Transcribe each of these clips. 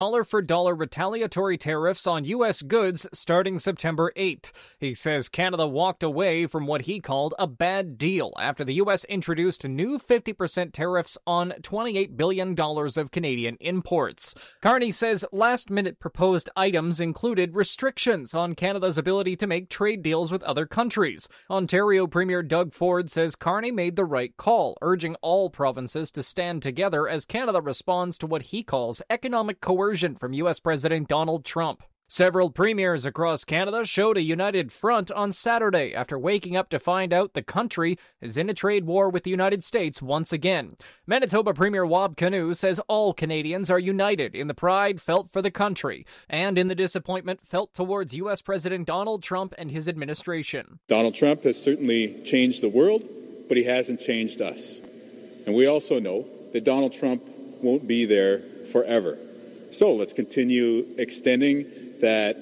dollar-for-dollar retaliatory tariffs on U.S. goods starting September 8th. He says Canada walked away from what he called a bad deal after the U.S. introduced new 50% tariffs on $28 billion of Canadian imports. Carney says last-minute proposed items included restrictions on Canada's ability to make trade deals with other countries. Ontario Premier Doug Ford says Carney made the right call, urging all provinces to stand together as Canada responds to what he calls economic coercion from U.S. President Donald Trump. Several premiers across Canada showed a united front on Saturday after waking up to find out the country is in a trade war with the United States once again. Manitoba Premier Wab Kinew says all Canadians are united in the pride felt for the country and in the disappointment felt towards U.S. President Donald Trump and his administration. Donald Trump has certainly changed the world, but he hasn't changed us. And we also know that Donald Trump won't be there forever. So let's continue extending that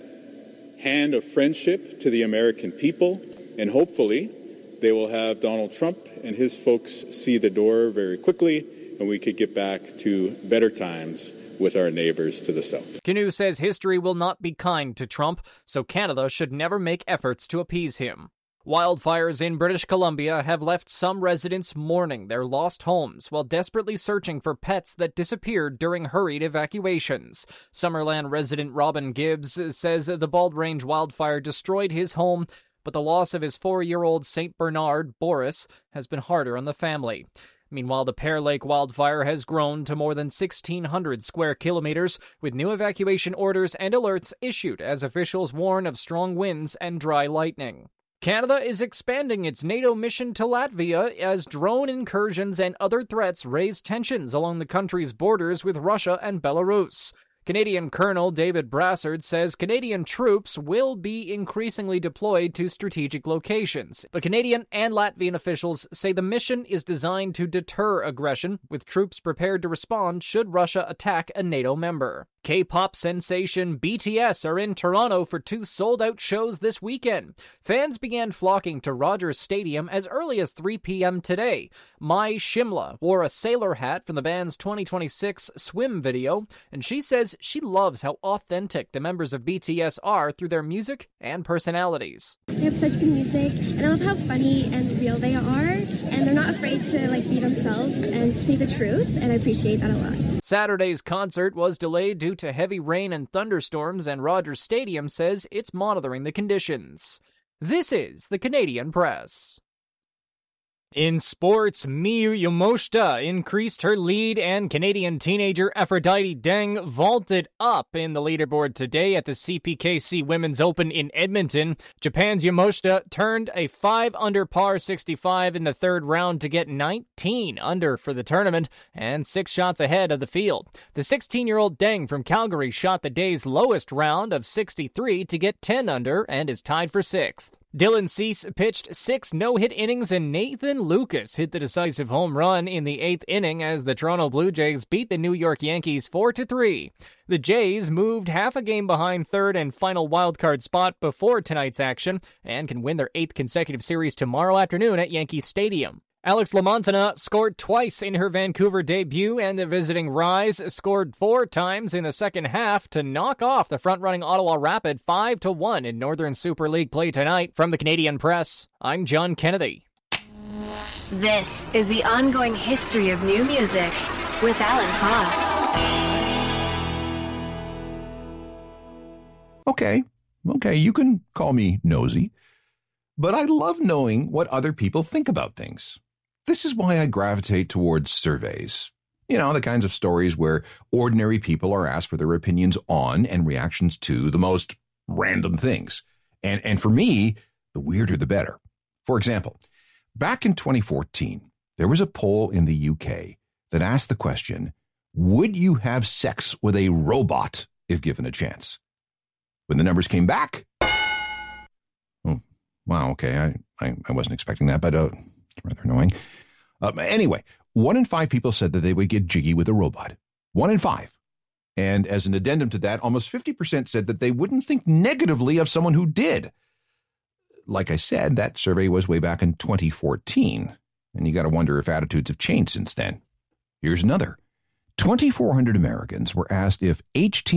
hand of friendship to the American people, and hopefully they will have Donald Trump and his folks see the door very quickly, and we could get back to better times with our neighbors to the south. Kinew says history will not be kind to Trump, so Canada should never make efforts to appease him. Wildfires in British Columbia have left some residents mourning their lost homes while desperately searching for pets that disappeared during hurried evacuations. Summerland resident Robin Gibbs says the Bald Range wildfire destroyed his home, but the loss of his 4-year-old St. Bernard, Boris, has been harder on the family. Meanwhile, the Pear Lake wildfire has grown to more than 1,600 square kilometers, with new evacuation orders and alerts issued as officials warn of strong winds and dry lightning. Canada is expanding its NATO mission to Latvia as drone incursions and other threats raise tensions along the country's borders with Russia and Belarus. Canadian Colonel David Brassard says Canadian troops will be increasingly deployed to strategic locations, but Canadian and Latvian officials say the mission is designed to deter aggression, with troops prepared to respond should Russia attack a NATO member. K-pop sensation BTS are in Toronto for 2 sold-out shows this weekend. Fans began flocking to Rogers Stadium as early as 3 p.m. today. Mai Shimla wore a sailor hat from the band's 2026 swim video, and she says she loves how authentic the members of BTS are through their music and personalities. They have such good music, and I love how funny and real they are, and they're not afraid to be themselves and say the truth, and I appreciate that a lot. Saturday's concert was delayed due to heavy rain and thunderstorms, and Rogers Stadium says it's monitoring the conditions. This is the Canadian Press. In sports, Miyu Yomoshita increased her lead, and Canadian teenager Aphrodite Deng vaulted up in the leaderboard today at the CPKC Women's Open in Edmonton. Japan's Yomoshita turned a 5-under par 65 in the third round to get 19 under for the tournament and 6 shots ahead of the field. The 16-year-old Deng from Calgary shot the day's lowest round of 63 to get 10 under and is tied for 6th. Dylan Cease pitched 6 no-hit innings, and Nathan Lucas hit the decisive home run in the 8th inning as the Toronto Blue Jays beat the New York Yankees 4-3. The Jays moved half a game behind third and final wildcard spot before tonight's action and can win their 8th consecutive series tomorrow afternoon at Yankee Stadium. Alex Lamontana scored twice in her Vancouver debut, and the visiting Rise scored 4 times in the second half to knock off the front-running Ottawa Rapid 5-1 in Northern Super League play tonight. From the Canadian Press, I'm John Kennedy. This is the ongoing history of new music with Alan Cross. Okay, you can call me nosy, but I love knowing what other people think about things. This is why I gravitate towards surveys. You know, the kinds of stories where ordinary people are asked for their opinions on and reactions to the most random things. And for me, the weirder the better. For example, back in 2014, there was a poll in the UK that asked the question, would you have sex with a robot if given a chance? When the numbers came back, oh, wow, okay, I wasn't expecting that, but it's rather annoying. Anyway, 1 in 5 people said that they would get jiggy with a robot. 1 in 5. And as an addendum to that, almost 50% said that they wouldn't think negatively of someone who did. Like I said, that survey was way back in 2014. And you got to wonder if attitudes have changed since then. Here's another. 2,400 Americans were asked if HT